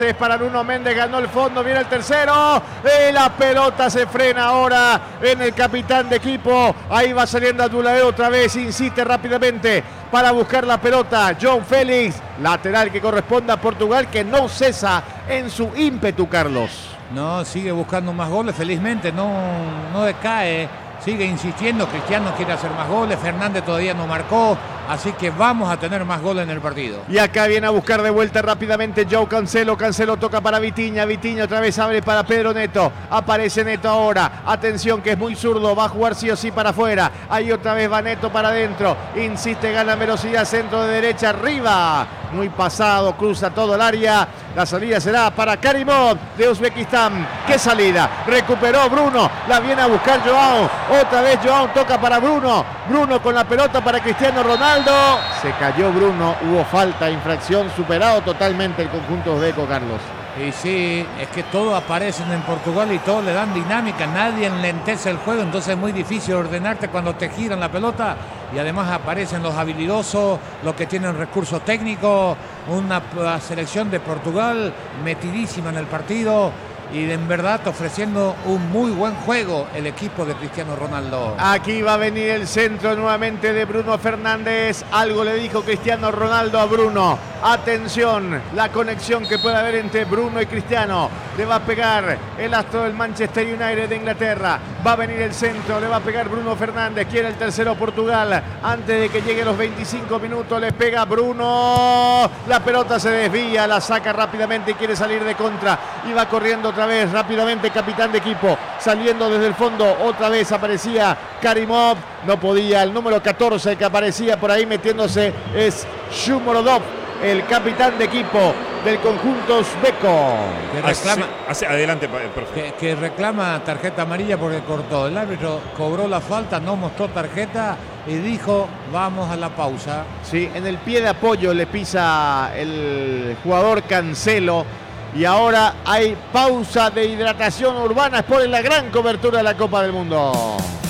Para Bruno Méndez, ganó el fondo, viene el tercero, y la pelota se frena ahora en el capitán de equipo. Ahí va saliendo Abdoulaye otra vez, insiste rápidamente para buscar la pelota. João Félix, lateral que corresponde a Portugal, que no cesa en su ímpetu, Carlos. No, sigue buscando más goles, felizmente no decae, sigue insistiendo. Cristiano quiere hacer más goles, Fernández todavía no marcó, así que vamos a tener más goles en el partido. Y acá viene a buscar de vuelta rápidamente João Cancelo. Cancelo toca para Vitinha. Vitinha otra vez abre para Pedro Neto. Aparece Neto ahora. Atención que es muy zurdo. Va a jugar sí o sí para afuera. Ahí otra vez va Neto para adentro. Insiste, gana velocidad. Centro de derecha arriba. Muy pasado. Cruza todo el área. La salida será para Karimov de Uzbekistán. ¡Qué salida! Recuperó Bruno. La viene a buscar João. Otra vez João toca para Bruno. Bruno con la pelota para Cristiano Ronaldo. Se cayó Bruno, hubo falta, infracción, superado totalmente el conjunto uzbeco, Carlos. Y sí, es que todos aparecen en Portugal y todos le dan dinámica, nadie enlentece el juego, entonces es muy difícil ordenarte cuando te giran la pelota y además aparecen los habilidosos, los que tienen recursos técnicos, una selección de Portugal metidísima en el partido. Y en verdad ofreciendo un muy buen juego el equipo de Cristiano Ronaldo. Aquí va a venir el centro nuevamente de Bruno Fernández. Algo le dijo Cristiano Ronaldo a Bruno. Atención, la conexión que puede haber entre Bruno y Cristiano. Le va a pegar el astro del Manchester United de Inglaterra. Va a venir el centro, le va a pegar Bruno Fernández. Quiere el tercero Portugal. Antes de que lleguen los 25 minutos le pega Bruno. La pelota se desvía, la saca rápidamente y quiere salir de contra. Y va corriendo otra vez rápidamente capitán de equipo. Saliendo desde el fondo otra vez aparecía Karimov. No podía, el número 14 que aparecía por ahí metiéndose es Shomurodov, el capitán de equipo del conjunto uzbeco. Que reclama, adelante, profe. Que reclama tarjeta amarilla porque cortó. El árbitro cobró la falta, no mostró tarjeta y dijo vamos a la pausa. Sí, en el pie de apoyo le pisa el jugador Cancelo. Y ahora hay pausa de hidratación urbana. Es por la gran cobertura de la Copa del Mundo.